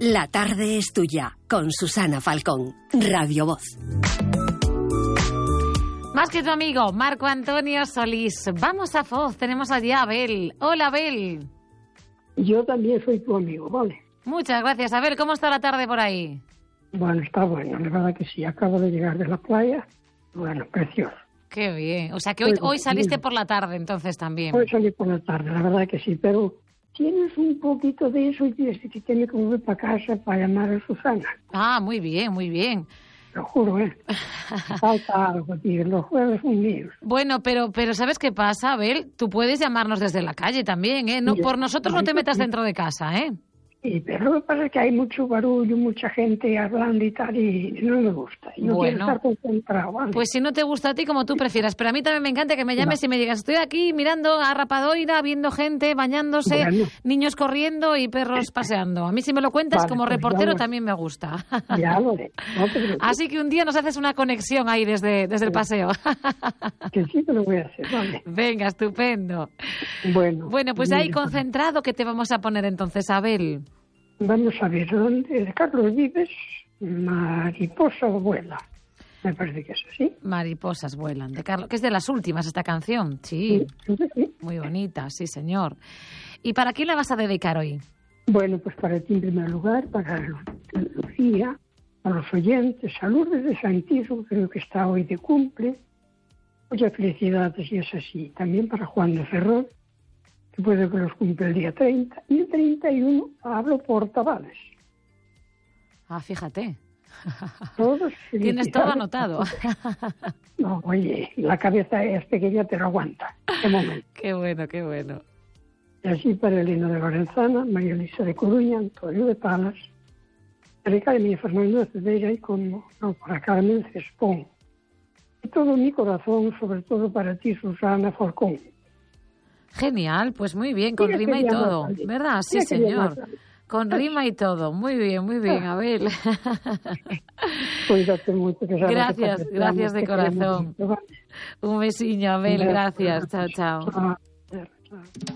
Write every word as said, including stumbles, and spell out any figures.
La tarde es tuya, con Susana Falcón, Radio Voz. Más que tu amigo, Marco Antonio Solís. Vamos a Foz, tenemos allí a Abel. Hola, Abel. Yo también soy tu amigo, ¿vale? Muchas gracias. Abel, ¿cómo está la tarde por ahí? Bueno, está bueno, la verdad que sí. Acabo de llegar de la playa. Bueno, precioso. Qué bien. O sea que hoy, Bueno, hoy saliste bien. por la tarde, entonces también. Hoy salí por la tarde, la verdad que sí, pero tienes un poquito de eso y tienes que tener que volver para casa para llamar a Susana. Ah, muy bien, muy bien. Lo juro, ¿eh? Falta algo, tío. Los jueves son míos. Bueno, pero pero ¿sabes qué pasa, Abel? Tú puedes llamarnos desde la calle también, ¿eh? No, Sí, por nosotros no te sí, metas sí. dentro de casa, ¿eh? Sí, pero lo que pasa es que hay mucho barullo, mucha gente hablando y tal, y no me gusta. Yo Bueno. quiero estar concentrado, ¿vale? Pues si no te gusta a ti, como tú prefieras. Pero a mí también me encanta que me llames y me digas, estoy aquí mirando a Rapadoira, viendo gente bañándose, Bueno. niños corriendo y perros paseando. A mí si me lo cuentas Vale, como pues reportero ya lo- también me gusta. Ya lo haré, no te preocupes. Así que un día nos haces una conexión ahí desde, desde el paseo. Que sí que lo voy a hacer, vale. Venga, estupendo. Bueno. Bueno, pues mira, ahí concentrado, ¿qué te vamos a poner entonces, Abel? Vamos a ver, ¿dónde? De Carlos Vives, Mariposa vuela. Me parece que es así. Mariposas vuelan, de Carlos, que es de las últimas esta canción. Sí, Sí, sí. muy bonita, sí, señor. ¿Y para quién la vas a dedicar hoy? Bueno, pues para ti en primer lugar, para Lu- Lucía, a los oyentes, a Lourdes de Santizo, creo que está hoy de cumple. Muchas felicidades y es así. También para Juan de Ferrol, que puede que los cumple el día treinta. Y el treinta y uno Pablo Portavales. Ah, fíjate. Todos Tienes felicidades. todo anotado. No, oye, la cabeza es pequeña, te lo aguanta. Qué momento. Qué bueno, qué bueno. Y así para Elena de Lorenzana, María Luisa de Coruña, Antonio de Palas, para Carmen Fernando de Cedeira y como no, para Carmen Cespón. Y todo mi corazón, sobre todo para ti, Susana Falcón. Genial, pues muy bien, con Mira que rima y bien todo, más tarde. ¿verdad? Sí, Mira que bien más señor. tarde. Con rima y todo. Muy bien, muy bien, Abel. Cuídate mucho. Que sabes Gracias, que te apreciamos, gracias de que queremos corazón. mucho, ¿vale? Un besiño, Abel. Gracias. Chao, chao. Chao, chao.